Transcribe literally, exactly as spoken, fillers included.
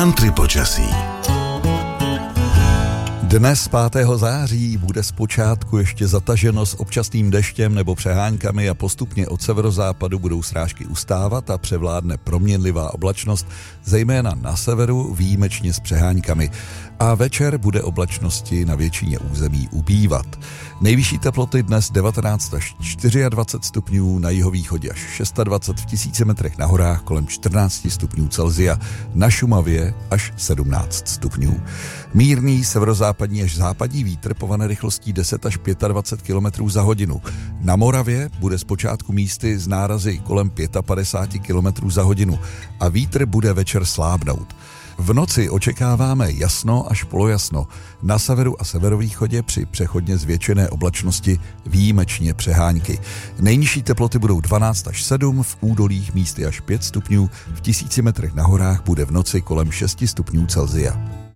Country počasí. Dnes pátého září bude zpočátku ještě zataženo s občasným deštěm nebo přeháňkami a postupně od severozápadu budou srážky ustávat a převládne proměnlivá oblačnost, zejména na severu výjimečně s přeháňkami. A večer bude oblačnosti na většině území ubývat. Nejvyšší teploty dnes devatenáct až dvacet čtyři stupňů, na jihovýchodě až dvacet šest v tisíci metrech na horách kolem čtrnáct stupňů Celsia, na Šumavě až sedmnáct stupňů. Mírný severozápadní až západní vítr povane rychlostí deset až dvacet pět kilometrů za hodinu. Na Moravě bude zpočátku místy z nárazy kolem padesát pět kilometrů za hodinu a vítr bude večer slábnout. V noci očekáváme jasno až polojasno. Na severu a severovýchodě při přechodně zvětšené oblačnosti výjimečně přeháňky. Nejnižší teploty budou dvanáct až sedm, v údolích místy až pět stupňů, v tisíci metrech na horách bude v noci kolem šest stupňů Celsia.